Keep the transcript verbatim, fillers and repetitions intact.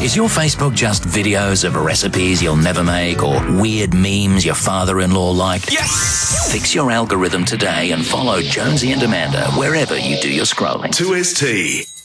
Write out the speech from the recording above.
Is your Facebook just videos of recipes you'll never make or weird memes your father-in-law liked? Yes! Fix your algorithm today and follow Jonesy and Amanda wherever you do your scrolling. two S T.